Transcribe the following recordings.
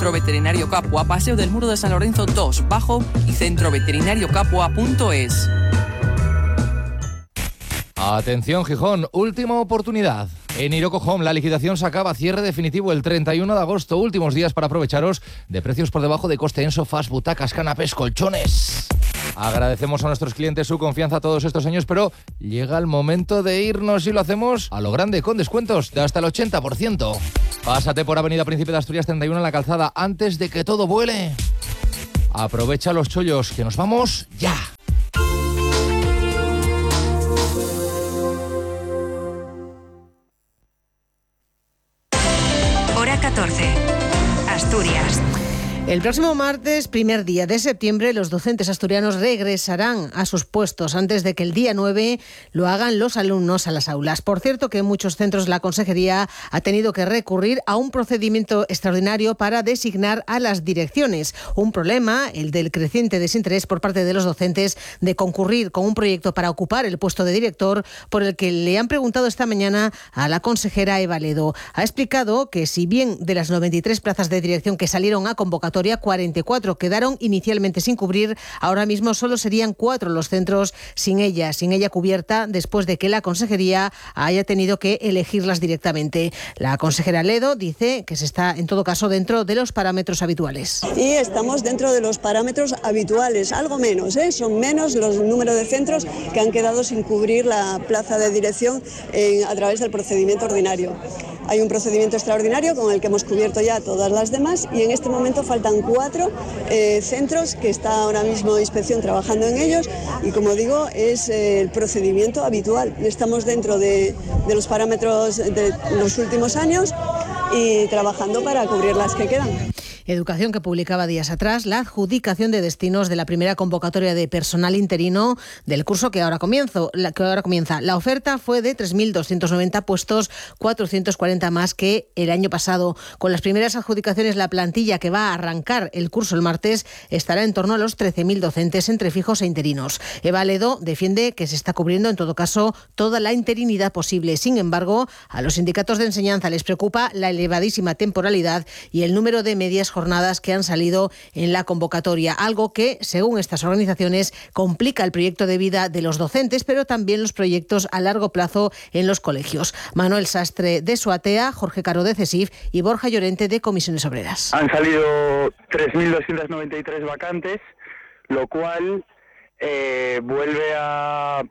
Centro Veterinario Capua, Paseo del Muro de San Lorenzo 2, Bajo y centroveterinariocapua.es. Atención Gijón, última oportunidad. En Iroco Home la liquidación se acaba, cierre definitivo el 31 de agosto. Últimos días para aprovecharos de precios por debajo de coste en sofás, butacas, canapés, colchones. Agradecemos a nuestros clientes su confianza todos estos años, pero llega el momento de irnos y lo hacemos a lo grande, con descuentos de hasta el 80%. Pásate por Avenida Príncipe de Asturias 31 en la Calzada antes de que todo vuele. Aprovecha los chollos, que nos vamos ya. Hora 14. Asturias. El próximo martes, primer día de septiembre, los docentes asturianos regresarán a sus puestos antes de que el día 9 lo hagan los alumnos a las aulas. Por cierto, que en muchos centros la Consejería ha tenido que recurrir a un procedimiento extraordinario para designar a las direcciones. Un problema, el del creciente desinterés por parte de los docentes de concurrir con un proyecto para ocupar el puesto de director, por el que le han preguntado esta mañana a la consejera Eva Ledo. Ha explicado que si bien de las 93 plazas de dirección que salieron a convocatoria, 44 quedaron inicialmente sin cubrir, ahora mismo solo serían 4 los centros sin ella cubierta, después de que la Consejería haya tenido que elegirlas directamente. La consejera Ledo dice que se está, en todo caso, dentro de los parámetros habituales. Y estamos dentro de los parámetros habituales, algo menos, son menos los números de centros que han quedado sin cubrir la plaza de dirección a través del procedimiento ordinario. Hay un procedimiento extraordinario con el que hemos cubierto ya todas las demás y en este momento faltan 4 centros que está ahora mismo Inspección trabajando en ellos y, como digo, es el procedimiento habitual. Estamos dentro de los parámetros de los últimos años y trabajando para cubrir las que quedan. Educación, que publicaba días atrás la adjudicación de destinos de la primera convocatoria de personal interino del curso que ahora comienza. La oferta fue de 3.290 puestos, 440 más que el año pasado. Con las primeras adjudicaciones, la plantilla que va a arrancar el curso el martes estará en torno a los 13.000 docentes entre fijos e interinos. Eva Ledo defiende que se está cubriendo, en todo caso, toda la interinidad posible. Sin embargo, a los sindicatos de enseñanza les preocupa la elevadísima temporalidad y el número de medias jornadas que han salido en la convocatoria, algo que, según estas organizaciones, complica el proyecto de vida de los docentes, pero también los proyectos a largo plazo en los colegios. Manuel Sastre, de Suatea, Jorge Caro, de CESIF, y Borja Llorente, de Comisiones Obreras. Han salido 3.293 vacantes, lo cual vuelve a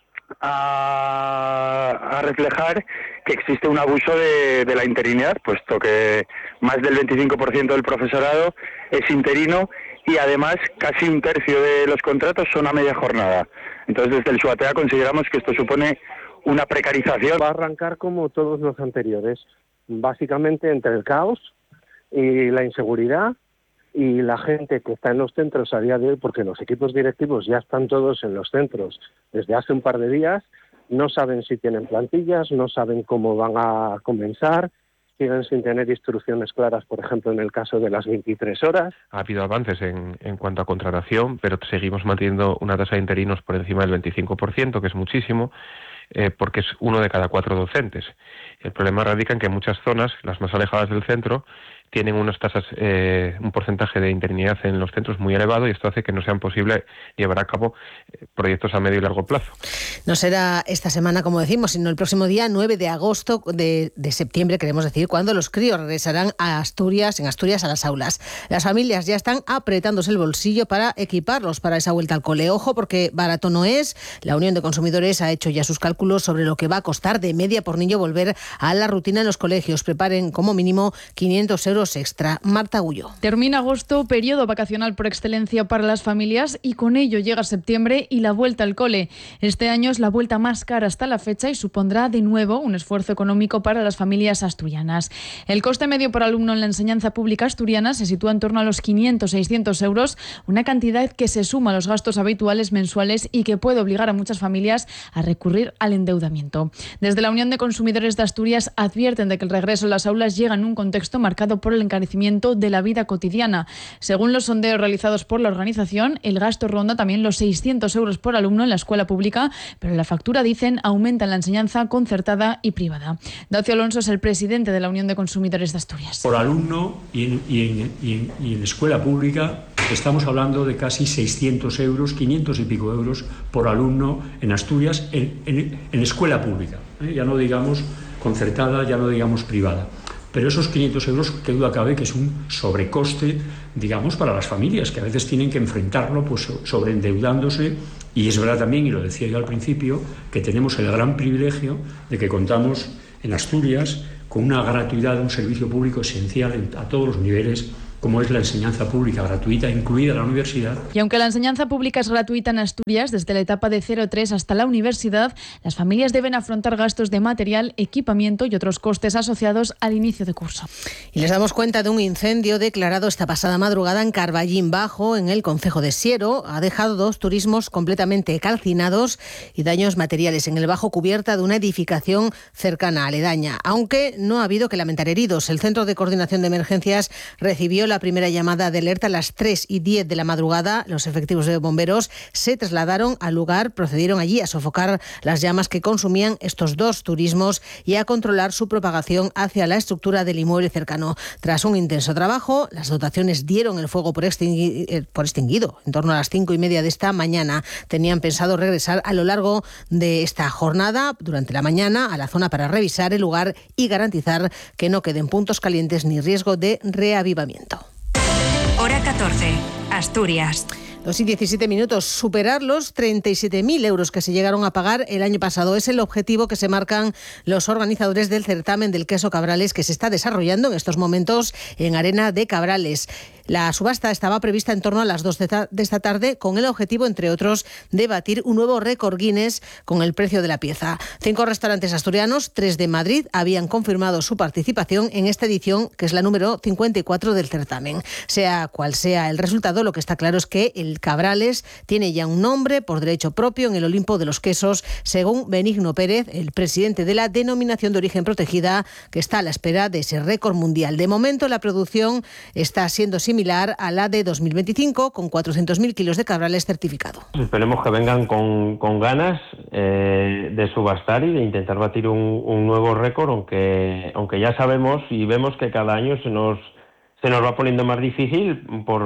reflejar que existe un abuso de la interinidad, puesto que más del 25% del profesorado es interino y además casi un tercio de los contratos son a media jornada. Entonces, desde el SUATEA consideramos que esto supone una precarización. Va a arrancar como todos los anteriores, básicamente entre el caos y la inseguridad y la gente que está en los centros a día de hoy, porque los equipos directivos ya están todos en los centros desde hace un par de días, no saben si tienen plantillas, no saben cómo van a comenzar, siguen sin tener instrucciones claras, por ejemplo, en el caso de las 23 horas. Ha habido avances en cuanto a contratación, pero seguimos manteniendo una tasa de interinos por encima del 25%, que es muchísimo, porque es 1 de cada 4 docentes. El problema radica en que muchas zonas, las más alejadas del centro, tienen unas tasas, un porcentaje de interinidad en los centros muy elevado, y esto hace que no sea posible llevar a cabo proyectos a medio y largo plazo. No será esta semana, como decimos, sino el próximo día 9 de agosto de septiembre, queremos decir, cuando los críos regresarán a Asturias, en Asturias, a las aulas. Las familias ya están apretándose el bolsillo para equiparlos para esa vuelta al cole. Ojo, porque barato no es. La Unión de Consumidores ha hecho ya sus cálculos sobre lo que va a costar de media por niño volver a la rutina en los colegios. Preparen como mínimo 500 euros extra. Marta Gullo. Termina agosto, periodo vacacional por excelencia para las familias, y con ello llega septiembre y la vuelta al cole. Este año es la vuelta más cara hasta la fecha y supondrá de nuevo un esfuerzo económico para las familias asturianas. El coste medio por alumno en la enseñanza pública asturiana se sitúa en torno a los 500-600 euros, una cantidad que se suma a los gastos habituales mensuales y que puede obligar a muchas familias a recurrir al endeudamiento. Desde la Unión de Consumidores de Asturias advierten de que el regreso a las aulas llega en un contexto marcado por por el encarecimiento de la vida cotidiana. Según los sondeos realizados por la organización, el gasto ronda también los 600 euros por alumno en la escuela pública, pero la factura, dicen, aumenta en la enseñanza concertada y privada. Dacio Alonso es el presidente de la Unión de Consumidores de Asturias. Por alumno y en escuela pública estamos hablando de casi 600 euros, 500 y pico euros por alumno en Asturias en escuela pública. Ya no digamos concertada, ya no digamos privada. Pero esos 500 euros, que duda cabe que es un sobrecoste, digamos, para las familias, que a veces tienen que enfrentarlo pues sobreendeudándose. Y es verdad también, y lo decía yo al principio, que tenemos el gran privilegio de que contamos en Asturias con una gratuidad de un servicio público esencial a todos los niveles, como es la enseñanza pública gratuita, incluida la universidad. Y aunque la enseñanza pública es gratuita en Asturias, desde la etapa de 0-3 hasta la universidad, las familias deben afrontar gastos de material, equipamiento y otros costes asociados al inicio de curso. Y les damos cuenta de un incendio declarado esta pasada madrugada en Carballín Bajo, en el concejo de Siero. Ha dejado 2 turismos completamente calcinados y daños materiales en el bajo cubierta de una edificación cercana aledaña. Aunque no ha habido que lamentar heridos. El Centro de Coordinación de Emergencias recibió la primera llamada de alerta a las 3:10 de la madrugada. Los efectivos de bomberos se trasladaron al lugar, procedieron allí a sofocar las llamas que consumían estos 2 turismos y a controlar su propagación hacia la estructura del inmueble cercano. Tras un intenso trabajo, las dotaciones dieron el fuego por extinguido en torno a las 5:30 de esta mañana. Tenían pensado regresar a lo largo de esta jornada, durante la mañana, a la zona para revisar el lugar y garantizar que no queden puntos calientes ni riesgo de reavivamiento. Hora 14, Asturias. 2:17, superar los 37.000 euros que se llegaron a pagar el año pasado. Es el objetivo que se marcan los organizadores del certamen del queso Cabrales, que se está desarrollando en estos momentos en Arena de Cabrales. La subasta estaba prevista en torno a las 2 de esta tarde, con el objetivo, entre otros, de batir un nuevo récord Guinness con el precio de la pieza. 5 restaurantes asturianos, 3 de Madrid, habían confirmado su participación en esta edición, que es la número 54 del certamen. Sea cual sea el resultado, lo que está claro es que el Cabrales tiene ya un nombre por derecho propio en el Olimpo de los quesos, según Benigno Pérez, el presidente de la Denominación de Origen Protegida, que está a la espera de ese récord mundial. De momento, la producción está siendo similar a la de 2025, con 400.000 kilos de Cabrales certificado. Esperemos que vengan con ganas de subastar y de intentar batir un nuevo récord, aunque ya sabemos y vemos que cada año se nos va poniendo más difícil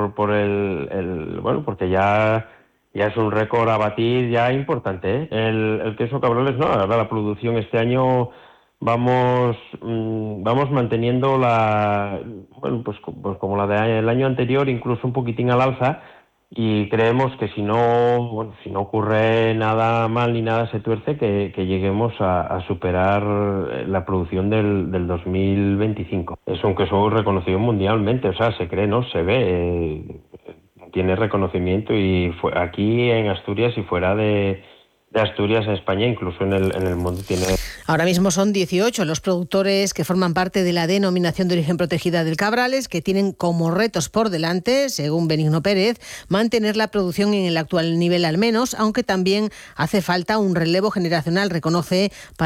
porque ya es un récord a batir ya importante, ¿eh? El queso Cabrales, no, ahora la producción este año vamos manteniendo pues como la del año anterior, incluso un poquitín al alza, y creemos que si no ocurre nada mal ni nada se tuerce, que lleguemos a superar la producción del 2025. Es un queso reconocido mundialmente, o sea, se cree, no se ve, tiene reconocimiento, y aquí en Asturias y fuera de Asturias, en España, incluso en el mundo tiene. Ahora mismo son 18 los productores que forman parte de la Denominación de Origen Protegida del Cabrales, que tienen como retos por delante, según Benigno Pérez, mantener la producción en el actual nivel al menos, aunque también hace falta un relevo generacional, reconoce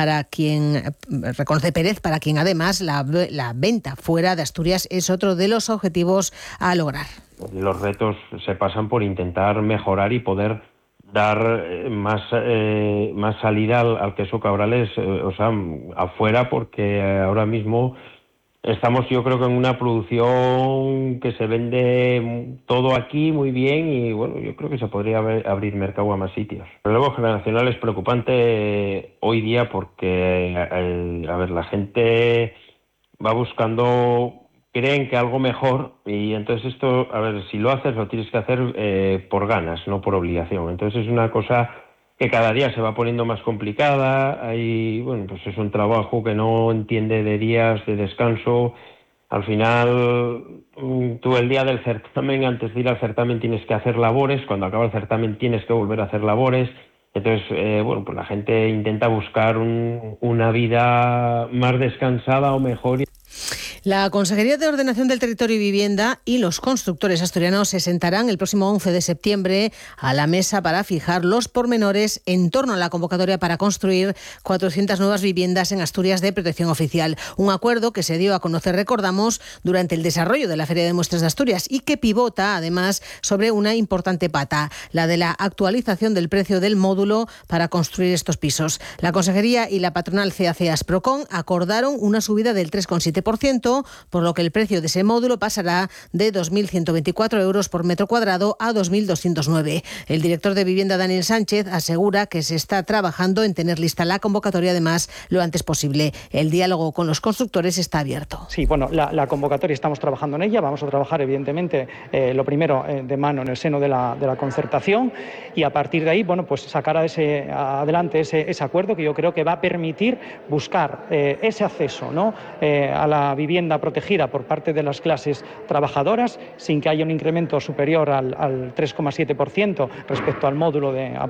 Pérez, para quien además la venta fuera de Asturias es otro de los objetivos a lograr. Los retos se pasan por intentar mejorar y poder dar más salida al queso Cabrales, afuera, porque ahora mismo estamos, yo creo, que en una producción que se vende todo aquí muy bien, y bueno, yo creo que se podría abrir mercado a más sitios. El relevo generacional es preocupante hoy día porque la gente va buscando, creen que algo mejor, y entonces esto, si lo haces, lo tienes que hacer por ganas, no por obligación. Entonces es una cosa que cada día se va poniendo más complicada. Pues es un trabajo que no entiende de días de descanso. Al final, tú el día del certamen, antes de ir al certamen, tienes que hacer labores. Cuando acaba el certamen tienes que volver a hacer labores. Entonces, pues la gente intenta buscar una vida más descansada o mejor. La Consejería de Ordenación del Territorio y Vivienda y los constructores asturianos se sentarán el próximo 11 de septiembre a la mesa para fijar los pormenores en torno a la convocatoria para construir 400 nuevas viviendas en Asturias de protección oficial. Un acuerdo que se dio a conocer, recordamos, durante el desarrollo de la Feria de Muestras de Asturias y que pivota, además, sobre una importante pata, la de la actualización del precio del módulo para construir estos pisos. La Consejería y la patronal CAC Asprocon acordaron una subida del 3,7%, por lo que el precio de ese módulo pasará de 2.124 euros por metro cuadrado a 2.209. El director de Vivienda, Daniel Sánchez, asegura que se está trabajando en tener lista la convocatoria, además, lo antes posible. El diálogo con los constructores está abierto. Sí, bueno, la convocatoria estamos trabajando en ella. Vamos a trabajar, evidentemente, lo primero de mano en el seno de la concertación y a partir de ahí, bueno, pues sacar adelante ese acuerdo que yo creo que va a permitir buscar ese acceso, ¿no?, a la vivienda protegida por parte de las clases trabajadoras sin que haya un incremento superior al 3,7% respecto al módulo de